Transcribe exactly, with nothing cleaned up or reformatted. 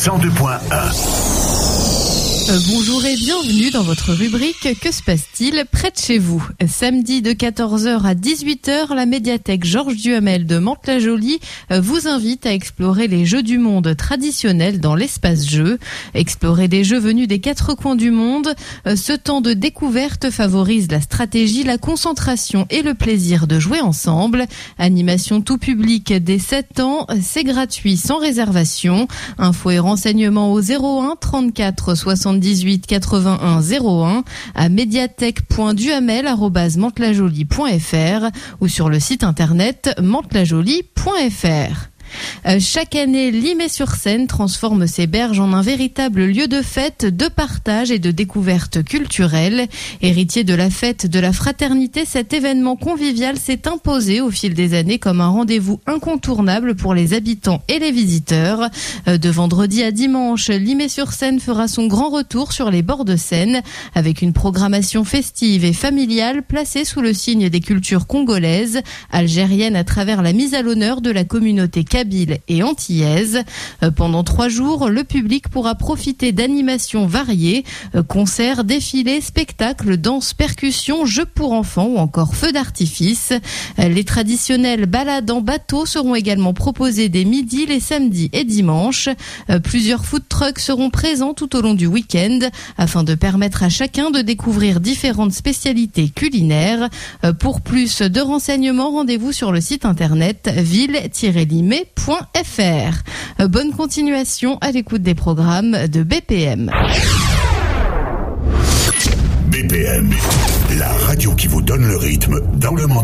cent deux point un. Euh, bonjour et bienvenue dans votre rubrique Que se passe-t-il près de chez vous? Samedi de quatorze heures à dix-huit heures, la médiathèque Georges Duhamel de Mantes-la-Jolie euh, vous invite à explorer les jeux du monde traditionnels dans l'espace jeu. Explorer des jeux venus des quatre coins du monde. Euh, ce temps de découverte favorise la stratégie, la concentration et le plaisir de jouer ensemble. Animation tout public dès sept ans, c'est gratuit sans réservation. Infos et renseignements au zéro un trente-quatre soixante-dix-huit quatre-vingt-un zéro un à médiathèque point duhamel arobase mantes-la-jolie point fr ou sur le site internet mantes-la-jolie point fr. Euh, chaque année, Limay-sur-Seine transforme ses berges en un véritable lieu de fête, de partage et de découverte culturelle. Héritier de la fête de la fraternité, cet événement convivial s'est imposé au fil des années comme un rendez-vous incontournable pour les habitants et les visiteurs. Euh, de vendredi à dimanche, Limay-sur-Seine fera son grand retour sur les bords de Seine avec une programmation festive et familiale placée sous le signe des cultures congolaises, algériennes à travers la mise à l'honneur de la communauté kabyle et antillaise. Pendant trois jours, le public pourra profiter d'animations variées, concerts, défilés, spectacles, danses, percussions, jeux pour enfants ou encore feux d'artifice. Les traditionnelles balades en bateau seront également proposées dès midi les samedis et dimanches. Plusieurs food trucks seront présents tout au long du week-end afin de permettre à chacun de découvrir différentes spécialités culinaires. Pour plus de renseignements, rendez-vous sur le site internet ville tiret limay point fr. Bonne continuation à l'écoute des programmes de B P M. B P M, la radio qui vous donne le rythme dans le monde.